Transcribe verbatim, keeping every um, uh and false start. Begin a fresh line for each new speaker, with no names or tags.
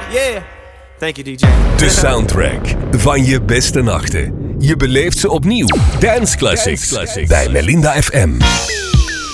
Yeah. Thank you, D J.
De soundtrack van je beste nachten. Je beleeft ze opnieuw. Dance Classics bij Melinda F M.